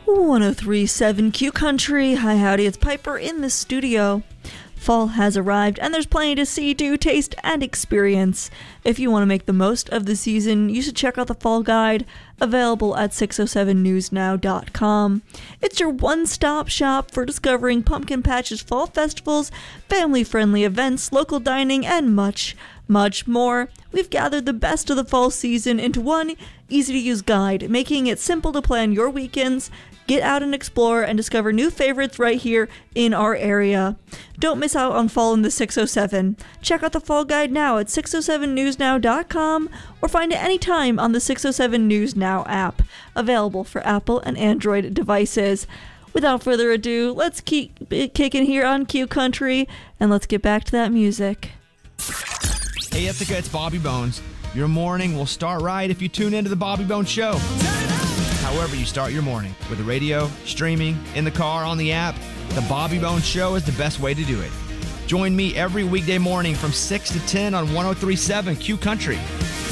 1037 Q Country. Hi, howdy, it's Piper in the studio. Fall has arrived, and there's plenty to see, do, taste, and experience. If you want to make the most of the season, you should check out the Fall Guide, available at 607newsnow.com. It's your one-stop shop for discovering Pumpkin Patch's fall festivals, family-friendly events, local dining, and much, much more. We've gathered the best of the fall season into one easy-to-use guide, making it simple to plan your weekends, get out and explore, and discover new favorites right here in our area. Don't miss out on fall in the 607. Check out the Fall Guide now at 607newsnow.com or find it anytime on the 607 News Now app, available for Apple and Android devices. Without further ado, let's keep it kicking here on Q Country, and let's get back to that music. Hey Ithaca, it's Bobby Bones. Your morning will start right if you tune into the Bobby Bones Show. However you start your morning, with the radio, streaming, in the car, on the app, the Bobby Bones Show is the best way to do it. Join me every weekday morning from 6 to 10 on 1037 Q Country.